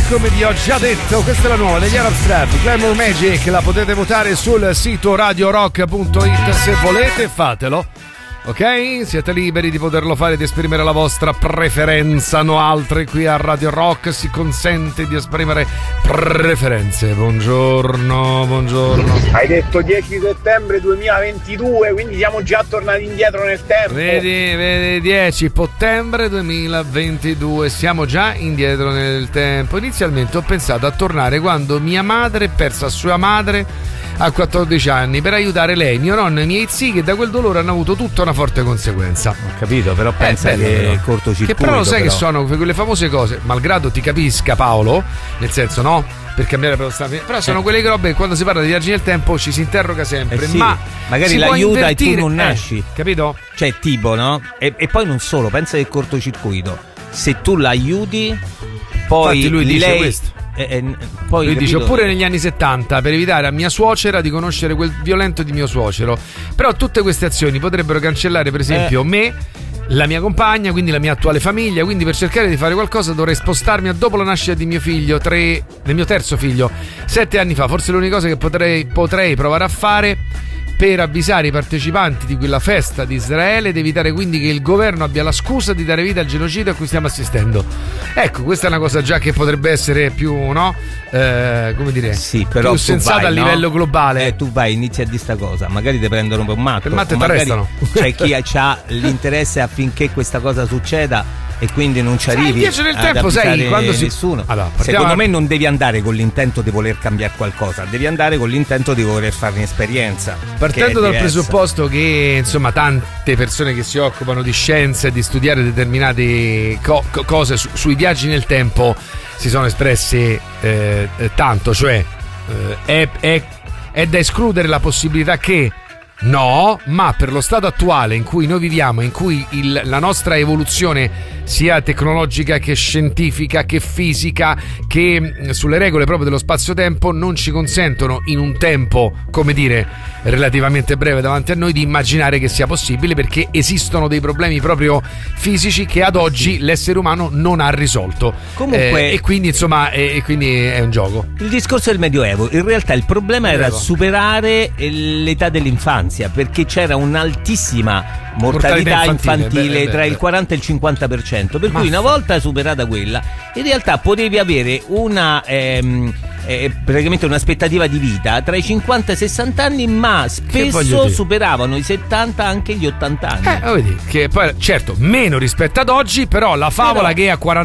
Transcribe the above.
come vi ho già detto, questa è la nuova degli Arab Strap, Glamour Magic, la potete votare sul sito radiorock.it, se volete fatelo. Ok? Siete liberi di poterlo fare, di esprimere la vostra preferenza, no altre. Qui a Radio Rock si consente di esprimere preferenze. Buongiorno. Hai detto 10 settembre 2022, quindi siamo già tornati indietro nel tempo. Vedi, 10 settembre 2022, siamo già indietro nel tempo. Inizialmente ho pensato a tornare quando mia madre persa sua madre a 14 anni per aiutare lei, mio nonno e i miei zii, che da quel dolore hanno avuto tutta una forte conseguenza. Ho capito, però pensa che è cortocircuito. Che però lo sai che sono quelle famose cose, malgrado ti capisca Paolo, nel senso no, per cambiare però sono quelle robe che quando si parla di viaggi nel tempo ci si interroga sempre, sì, ma magari l'aiuta e tu non nasci, capito? Cioè tipo, no? E poi non solo, pensa del cortocircuito, se tu l'aiuti poi infatti lui dice lei questo. Poi lui dice oppure negli anni 70 per evitare a mia suocera di conoscere quel violento di mio suocero. Però tutte queste azioni potrebbero cancellare per esempio me, la mia compagna, quindi la mia attuale famiglia. Quindi per cercare di fare qualcosa dovrei spostarmi a dopo la nascita di mio figlio, del mio terzo figlio, 7 anni fa. Forse l'unica cosa che potrei provare a fare per avvisare i partecipanti di quella festa di Israele ed evitare quindi che il governo abbia la scusa di dare vita al genocidio a cui stiamo assistendo. Ecco, questa è una cosa già che potrebbe essere più, no? Come dire, sì, però più sensata a livello globale. Tu vai, inizi a dire sta cosa, magari ti prendono per un matto. Per matto ti arrestano. C'è chi ha l'interesse affinché questa cosa succeda e quindi non ci arrivi. Invece nel tempo, sai, quando nessuno. Allora, secondo me non devi andare con l'intento di voler cambiare qualcosa, devi andare con l'intento di voler fare un'esperienza. Partendo dal presupposto che insomma tante persone che si occupano di scienza e di studiare determinate cose sui viaggi nel tempo si sono espresse tanto, cioè è da escludere la possibilità che no, ma per lo stato attuale in cui noi viviamo, in cui la nostra evoluzione sia tecnologica che scientifica che fisica che sulle regole proprio dello spazio-tempo non ci consentono in un tempo, come dire, relativamente breve davanti a noi di immaginare che sia possibile, perché esistono dei problemi proprio fisici che ad oggi l'essere umano non ha risolto. Comunque e quindi insomma quindi è un gioco. Il discorso del Medioevo, in realtà il problema era superare l'età dell'infanzia, perché c'era un'altissima mortalità infantile tra il 40 e il 50%, per cui una volta superata quella, in realtà potevi avere una praticamente un'aspettativa di vita tra i 50 e i 60 anni, ma spesso superavano i 70 anche gli 80 anni. Vedi, che poi certo meno rispetto ad oggi, però la favola che a 40